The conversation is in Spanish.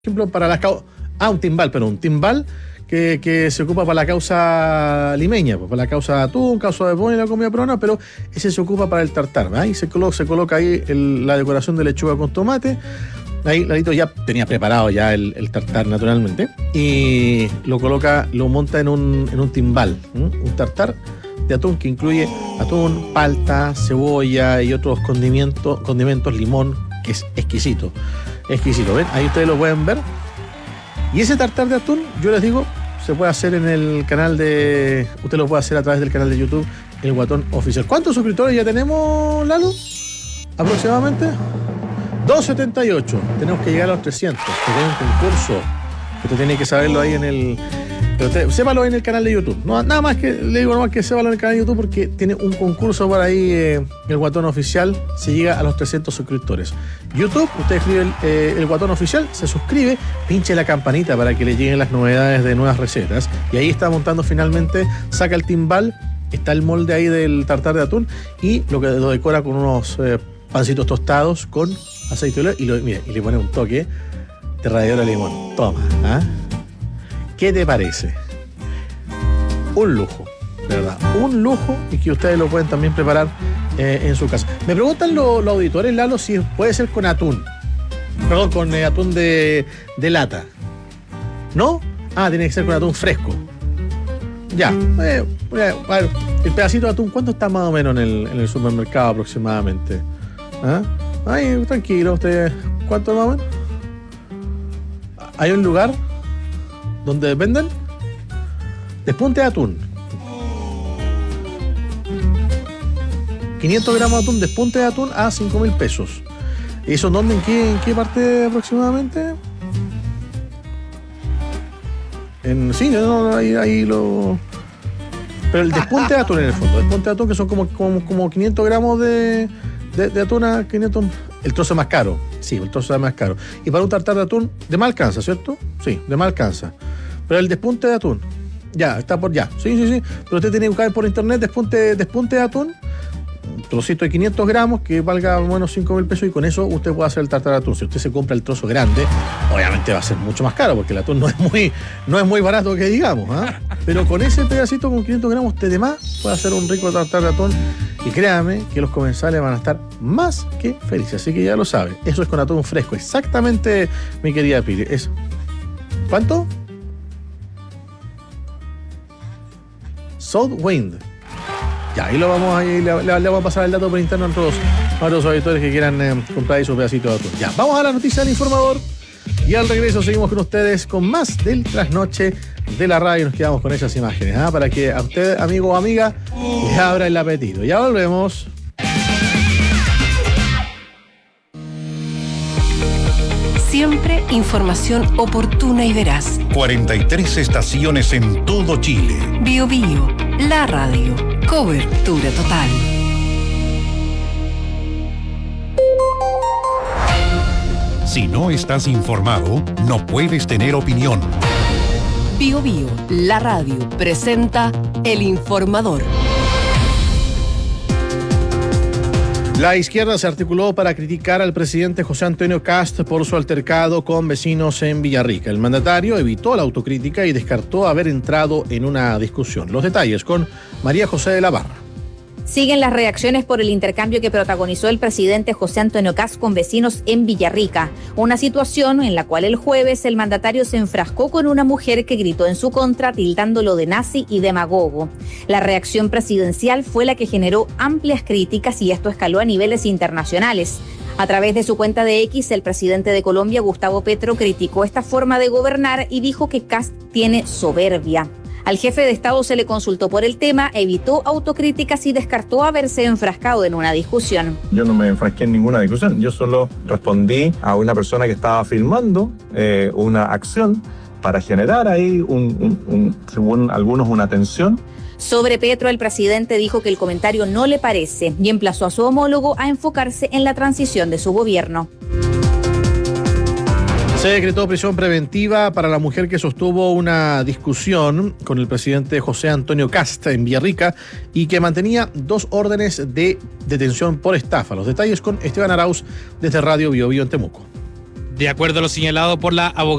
ejemplo, para la causa... un timbal que se ocupa para la causa limeña, pues, para la causa de atún, causa de pollo y la comida peruana, pero ese se ocupa para el tartar, ¿verdad? Y se coloca ahí la decoración de lechuga con tomate. Ahí Lalito ya tenía preparado ya el tartar naturalmente y lo monta en un timbal, un tartar de atún que incluye atún, palta, cebolla y otros condimentos, limón, que es exquisito, ¿ven? Ahí ustedes lo pueden ver. Y ese tartar de atún, yo les digo, se puede hacer en el canal de... Usted lo puede hacer a través del canal de YouTube, El Guatón Oficial. ¿Cuántos suscriptores ya tenemos, Lalo? Aproximadamente 278. Tenemos que llegar a los 300. Que hay un concurso. Usted tiene que saberlo ahí en el... Sépalo en el canal de YouTube. No, nada más que le digo, que sépalo en el canal de YouTube porque tiene un concurso por ahí, El Guatón Oficial. Se llega a los 300 suscriptores. YouTube, usted escribe el Guatón Oficial, se suscribe, pinche la campanita para que le lleguen las novedades de nuevas recetas. Y ahí está montando finalmente, saca el timbal, está el molde ahí del tartar de atún y lo decora con unos pancitos tostados con aceite de oliva y le pone un toque de ralladura de limón. Toma, ¿ah? ¿Qué te parece? Un lujo, de verdad, un lujo, y que ustedes lo pueden también preparar en su casa. Me preguntan los auditores, Lalo, si puede ser con atún. Perdón, con atún de lata. ¿No? Tiene que ser con atún fresco. Ya. El pedacito de atún, ¿cuánto está más o menos en el supermercado aproximadamente? Ay, tranquilo, usted. ¿Cuánto más o menos? ¿Hay un lugar donde venden despunte de atún? 500 gramos de atún, despunte de atún a 5.000 pesos. ¿Eso dónde? ¿En qué parte aproximadamente? Ahí lo... Pero el despunte de atún en el fondo. Despunte de atún que son como 500 gramos de atún a 500... El trozo más caro. Sí, el trozo más caro. Y para un tartar de atún, de más alcanza, ¿cierto? Sí, de más alcanza. Pero el despunte de atún, ya, está por ya. Sí. Pero usted tiene que buscar por internet despunte de atún, un trocito de 500 gramos que valga más o menos 5.000 pesos y con eso usted puede hacer el tartar de atún. Si usted se compra el trozo grande, obviamente va a ser mucho más caro porque el atún no es muy barato que digamos, ¿eh? Pero con ese pedacito con 500 gramos usted de más puede hacer un rico tartar de atún y créame que los comensales van a estar más que felices. Así que ya lo sabe, eso es con atún fresco. Exactamente, mi querida Pili. Eso. ¿Cuánto? Southwind. Ya, ahí le vamos a pasar el dato por interno a los auditores que quieran comprar ahí su pedacito de atún. Ya, vamos a la noticia del informador y al regreso seguimos con ustedes con más del trasnoche de la radio. Nos quedamos con esas imágenes, para que a usted, amigo o amiga, le abra el apetito. Ya volvemos. Siempre información oportuna y veraz. 43 estaciones en todo Chile. Bio Bio, la radio. Cobertura total. Si no estás informado, no puedes tener opinión. Bio Bio, la radio, presenta El Informador. La izquierda se articuló para criticar al presidente José Antonio Kast por su altercado con vecinos en Villarrica. El mandatario evitó la autocrítica y descartó haber entrado en una discusión. Los detalles con María José de la Barra. Siguen las reacciones por el intercambio que protagonizó el presidente José Antonio Kast con vecinos en Villarrica. Una situación en la cual el jueves el mandatario se enfrascó con una mujer que gritó en su contra, tildándolo de nazi y demagogo. La reacción presidencial fue la que generó amplias críticas y esto escaló a niveles internacionales. A través de su cuenta de X, el presidente de Colombia, Gustavo Petro, criticó esta forma de gobernar y dijo que Kast tiene soberbia. Al jefe de Estado se le consultó por el tema, evitó autocríticas y descartó haberse enfrascado en una discusión. Yo no me enfrasqué en ninguna discusión, yo solo respondí a una persona que estaba filmando una acción para generar ahí, según algunos, una tensión. Sobre Petro, el presidente dijo que el comentario no le parece y emplazó a su homólogo a enfocarse en la transición de su gobierno. Se decretó prisión preventiva para la mujer que sostuvo una discusión con el presidente José Antonio Kast en Villarrica y que mantenía 2 órdenes de detención por estafa. Los detalles con Esteban Arauz desde Radio Bio Bio en Temuco. De acuerdo a lo señalado por la abogada